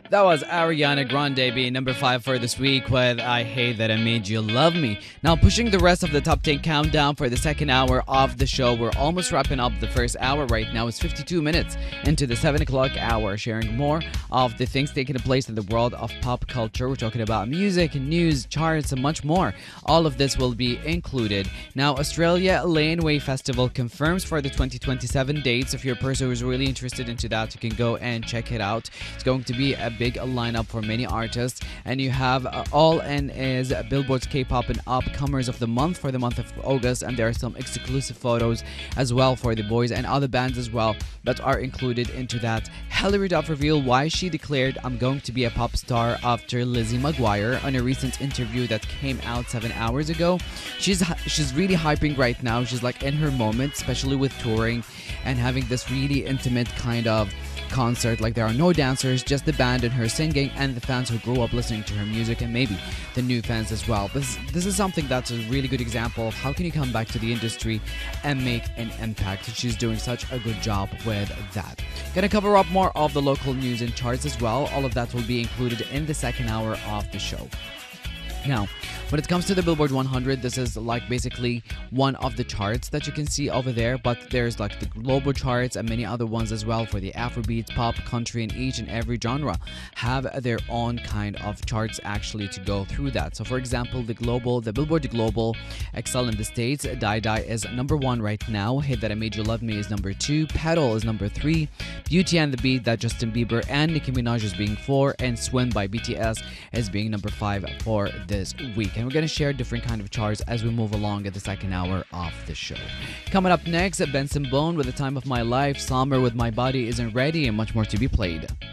That was Ariana Grande being number 5 for this week with I Hate That I Made You Love Me. Now, pushing the rest of the top 10 countdown for the second hour of the show. We're almost wrapping up the first hour right now. It's 52 minutes into the 7 o'clock hour, sharing more of the things taking place in the world of pop culture. We're talking about music, news, charts, and much more. All of this will be included. Now, Australia Laneway Festival confirms for the 2027 dates. If you're a person who's really interested into that, you can go and check it out. It's going to be a big lineup for many artists, and you have All In is Billboard's K-pop and upcomers of the month for the month of August, and there are some exclusive photos as well for the boys and other bands as well that are included into that. Hilary Duff revealed why she declared I'm going to be a pop star after Lizzie McGuire on a recent interview that came out 7 hours ago. She's really hyping right now. She's like in her moment, especially with touring and having this really intimate kind of concert. Like, there are no dancers, just the band and her singing, and the fans who grew up listening to her music, and maybe the new fans as well. This is something that's a really good example of how can you come back to the industry and make an impact. She's doing such a good job with that. Gonna cover up more of the local news and charts as well. All of that will be included in the second hour of the show. Now, when it comes to the Billboard 100, this is like basically one of the charts that you can see over there, but there's like the global charts and many other ones as well for the Afrobeats, pop, country, and each and every genre have their own kind of charts actually to go through that. So for example, the Billboard The Global XL in the States, Die Die is number 1 right now, Hate That I Made You Love Me is number 2, Pedal is number 3, Beauty and the Beat, that Justin Bieber and Nicki Minaj is being 4, and Swim by BTS is being number 5 for this week. And we're going to share different kind of charts as we move along at the second hour of the show. Coming up next, Benson Bone with The Time of My Life, Summer with My Body Isn't Ready, and much more to be played.